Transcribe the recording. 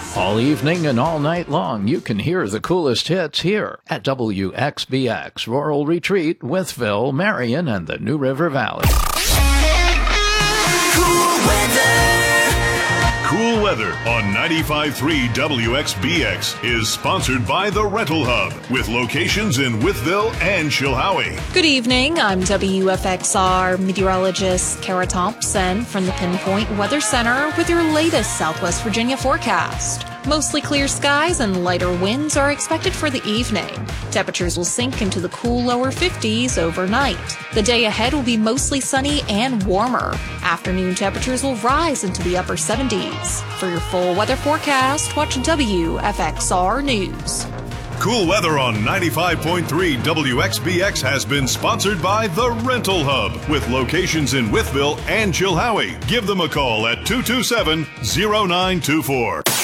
All evening and all night long, you can hear the coolest hits here at WXBX, Rural Retreat, Wytheville, Marion, and the New River Valley. Cool Weather on 95.3 WXBX is sponsored by The Rental Hub, with locations in Wytheville and Chilhowie. Good evening. I'm WFXR meteorologist Kara Thompson from the Pinpoint Weather Center with your latest Southwest Virginia forecast. Mostly clear skies and lighter winds are expected for the evening. Temperatures will sink into the cool lower 50s overnight. The day ahead will be mostly sunny and warmer. Afternoon temperatures will rise into the upper 70s. For your full weather forecast, watch WFXR News. Cool Weather on 95.3 WXBX has been sponsored by The Rental Hub, with locations in Wytheville and Chilhowie. Give them a call at 227-0924.